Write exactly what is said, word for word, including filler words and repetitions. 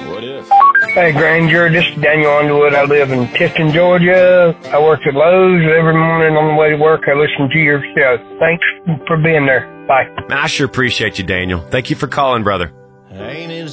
What if? Hey, Granger, this is Daniel Underwood. I live in Tifton, Georgia. I work at Lowe's. Every morning on the way to work, I listen to your show. Thanks for being there. Bye. I sure appreciate you, Daniel. Thank you for calling, brother. Ain't it